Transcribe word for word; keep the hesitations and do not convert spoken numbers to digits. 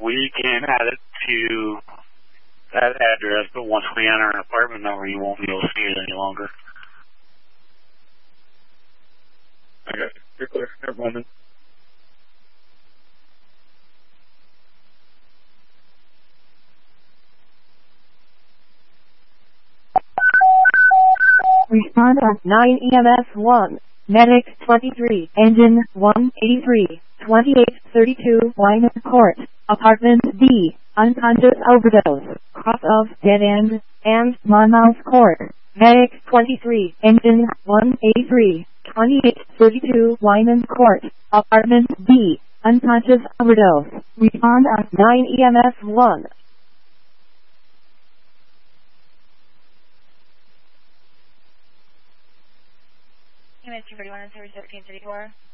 We can add it to that address, but once we enter an apartment number, you won't be able to see it any longer. Okay, you're clear. Never mind. Respond at nine E M S one. Medic twenty-three. Engine one eighty-three. twenty-eight thirty-two. Wine Court. Apartment D. Unconscious overdose. Cross of dead end. And Monmouth Court. Medic twenty-three. Engine one eighty-three. twenty-eight thirty-two. Wine Court. Apartment D. Unconscious overdose. Respond at nine E M S one. E M S two forty-one, service thirteen thirty-four.